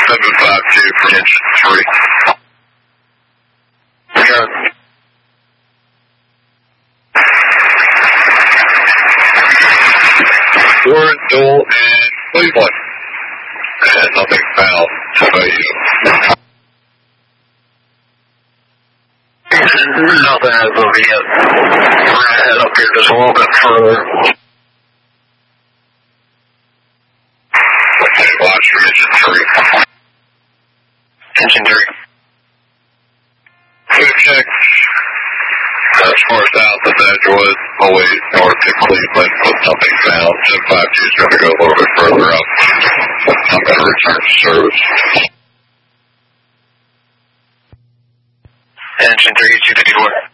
752 for engine 3. Okay. We're in Dual and Cleveland. And nothing found to you. Nothing as of yet. We're going to head up here just a little bit further. Okay, watch your engine 3. Engine 3. Food check. As far south as Edgewood, away north to Cleveland, with nothing found. 752 is going to go a little bit further up. I'm going to return to service. Engine 3, 254.